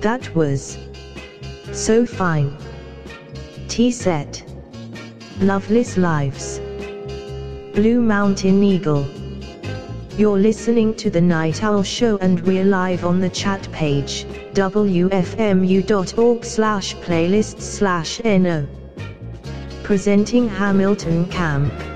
That was so fine. T-Set. Loveless Lives. Blue Mountain Eagle. You're listening to The Night Owl Show and we're live on the chat page, wfmu.org/playlists/no. Presenting Hamilton Camp.